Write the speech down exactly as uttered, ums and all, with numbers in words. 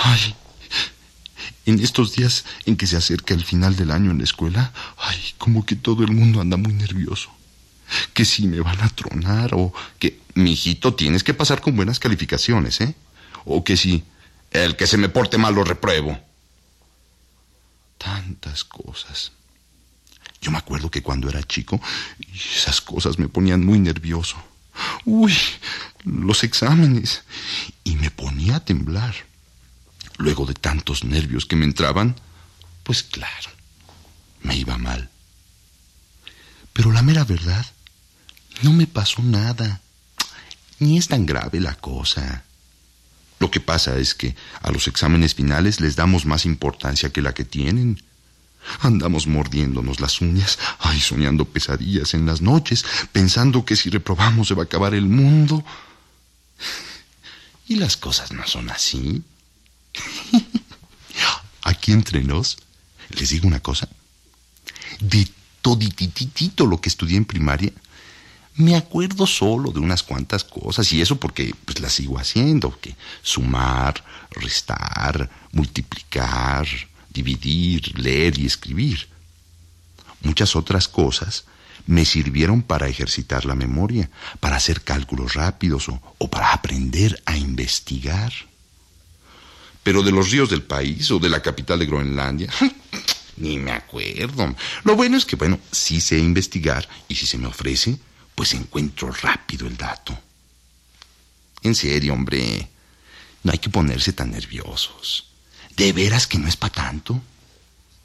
Ay, en estos días en que se acerca el final del año en la escuela, ay, como que todo el mundo anda muy nervioso. Que si me van a tronar o que, mijito, tienes que pasar con buenas calificaciones, ¿eh? O que si el que se me porte mal lo repruebo. Tantas cosas. Yo me acuerdo que cuando era chico, esas cosas me ponían muy nervioso. Uy, los exámenes. Y me ponía a temblar. Luego de tantos nervios que me entraban, pues claro, me iba mal. Pero la mera verdad, no me pasó nada. Ni es tan grave la cosa. Lo que pasa es que a los exámenes finales les damos más importancia que la que tienen. Andamos mordiéndonos las uñas, ay, soñando pesadillas en las noches, pensando que si reprobamos se va a acabar el mundo. Y las cosas no son así. Aquí entre nos, les digo una cosa. De todititito lo que estudié en primaria, me acuerdo solo de unas cuantas cosas, y eso porque pues las sigo haciendo, que sumar, restar, multiplicar, dividir, leer y escribir. Muchas otras cosas me sirvieron para ejercitar la memoria, para hacer cálculos rápidos o, o para aprender a investigar. Pero de los ríos del país o de la capital de Groenlandia, ni me acuerdo. Lo bueno es que, bueno, sí sé investigar y si se me ofrece, pues encuentro rápido el dato. En serio, hombre, no hay que ponerse tan nerviosos. ¿De veras que no es para tanto?